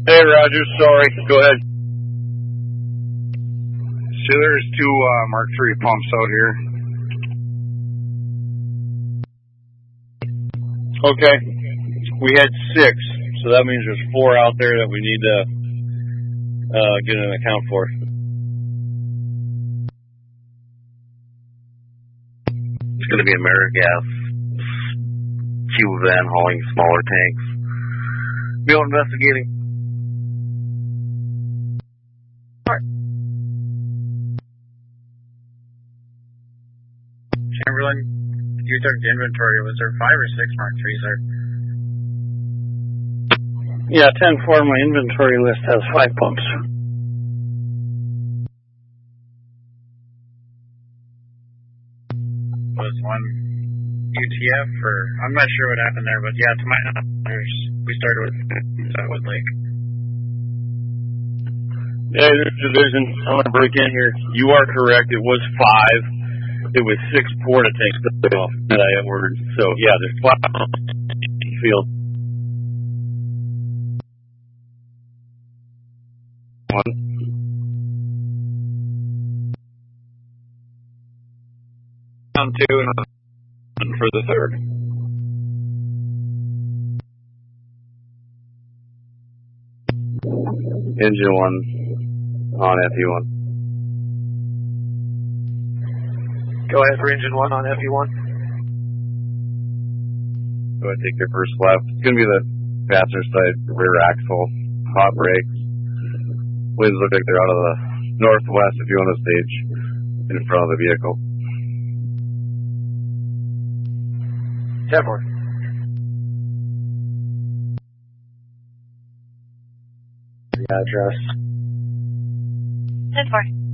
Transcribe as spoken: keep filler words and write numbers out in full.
Hey, Roger, sorry. Go ahead. So there's two uh, Mark three pumps out here. Okay. We had six, so that means there's four out there that we need to uh, get an account for. It's going to be AmeriGas cube van hauling smaller tanks. Bill investigating. Chamberlain, you took the inventory. Was there five or six Mark threes there? Yeah, ten four, my inventory list has five pumps. Was one U T F or I'm not sure what happened there, but yeah, to my knowledge, we started with Southwood Lake. Yeah, there's a division. I'm going to break in here. You are correct. It was five. It was six porta tanks that I ordered. So, yeah, there's five field. One. Down two and one for the third. Engine one on F E one. Go ahead for engine one on F E one. Go ahead and take your first left. It's going to be the passenger side rear axle, hot brakes. Winds look like they're out of the northwest if you want to stage in front of the vehicle. ten four. The address. ten four.